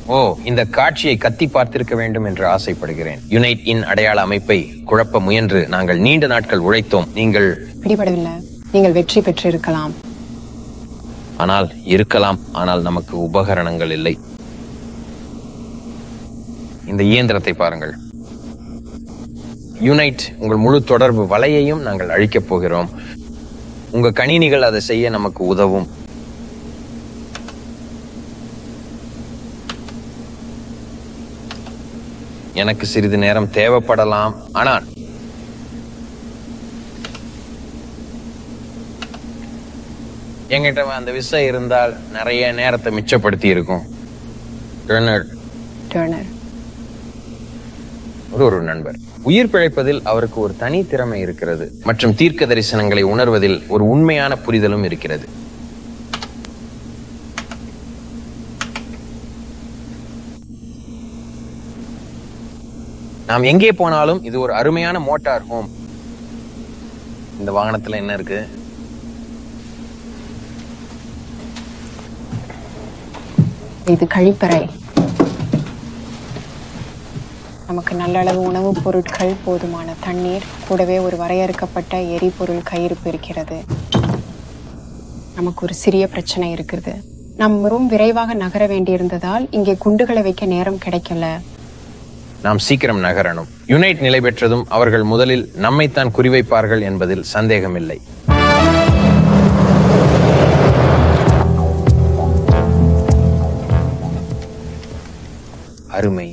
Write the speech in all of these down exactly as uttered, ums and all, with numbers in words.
ஓ, இந்த காட்சியை கத்தி பார்த்திருக்க வேண்டும் என்று ஆசைப்படுகிறேன். யுனைட் இன் அடையாள அமைப்பை குழப்ப முயன்று நாங்கள் நீண்ட நாட்கள் உழைத்தோம். நீங்கள் பிடிபடவில்லை. நீங்கள் வெற்றி பெற்றிருக்கலாம். ஆனால் இருக்கலாம். ஆனால் நமக்கு உபகரணங்கள் இல்லை. இந்த இயந்திரத்தை பாருங்கள். யுனைட், உங்கள் முழு தொடர்பு வலையையும் நாங்கள் அழிக்கப் போகிறோம். உங்க கணினிகள் அதை செய்ய நமக்கு உதவும். எனக்கு சிறிது நேரம் தேவைப்படலாம். ஆனால் எங்கிட்ட அந்த விசை இருந்தால் நிறைய நேரத்தை மிச்சப்படுத்தி இருக்கும். டர்னர் டர்னர் ஒரு ஒரு நண்பர். உயிர் பிழைப்பதில் அவருக்கு ஒரு தனி திறமை இருக்கிறது மற்றும் தீர்க்க தரிசனங்களை உணர்வதில் ஒரு உண்மையான புரிதலும் இருக்கிறது. நாம் எங்கே போனாலும் இது ஒரு அருமையான மோட்டார் ஹோம். இந்த வாகனத்துல என்ன இருக்கு? இது கழிப்பறை. நமக்கு நல்ல அளவு உணவுப் பொருட்கள், போதுமான தண்ணீர், கூடவே ஒரு வரையறுக்கப்பட்ட எரிபொருள் கையிருப்பு இருக்கிறது. நமக்கு ஒரு சிறிய பிரச்சனை இருக்குது. நாம் ரொம்ப விரைவாக நகர வேண்டியிருந்ததால் இங்கே குண்டுகளை வைக்க நேரம் கிடைக்கல. நாம் சீக்கிரம் நகரணும். யுனைட் நிலை பெற்றதும் அவர்கள் முதலில் நம்மைத்தான் குறிவைப்பார்கள் என்பதில் சந்தேகமில்லை. அருமை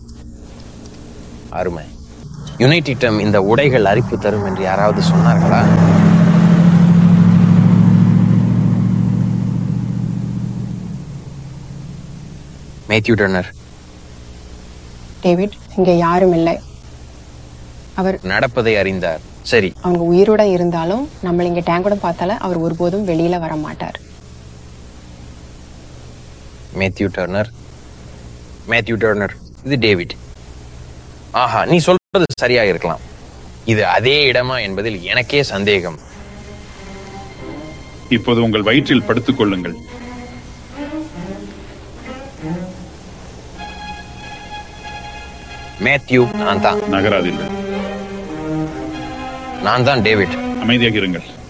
அருமை. யுனைட்டிடம் இந்த உடைகள் அரிப்பு தரும் என்று யாராவது சொன்னார்களா? Matthew turner. டேவிட், இங்க யாரும் இல்லை. அவர் நடப்பதை அறிந்தார். சரி, அவங்க உயிரோட இருந்தாலும் நம்ம இங்க டேங்கோட பார்த்தால அவர் ஒருபோதும் வெளியில வர மாட்டார். Matthew turner. மேத்யூ டர்னர், இது டேவிட். ஆஹா, நீ சொல்றது சரியா இருக்கலாம். இது அதே இடமா என்பதில் எனக்கே சந்தேகம். இப்போது உங்கள் வயிற்றில் படுத்துக் கொள்ளுங்கள். மேத்யூ, நான் தான். நகராதில்லை. நான் தான் டேவிட். அமைதியாக இருங்கள்.